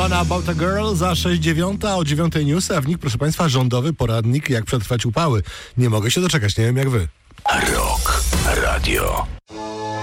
Nirvana About a Girl za 6:09, o 9:00 newsy, a w nich, proszę Państwa, rządowy poradnik, jak przetrwać upały. Nie mogę się doczekać, nie wiem jak Wy. Rock Radio.